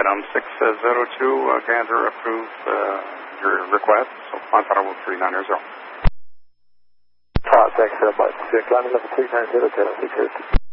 item 602, Gander approves your request, so Montana Road 390. Thanks very much. Climbing level 390, Tennessee Coast.